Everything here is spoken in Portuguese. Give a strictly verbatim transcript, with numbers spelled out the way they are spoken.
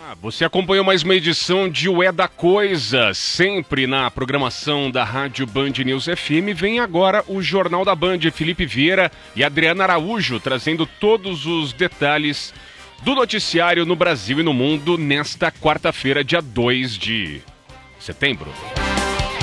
Você acompanhou mais uma edição de O É da Coisa, sempre na programação da Rádio Band News F M. Vem agora o Jornal da Band, Felipe Vieira e Adriana Araújo, trazendo todos os detalhes do noticiário no Brasil e no mundo nesta quarta-feira, dia dois de setembro.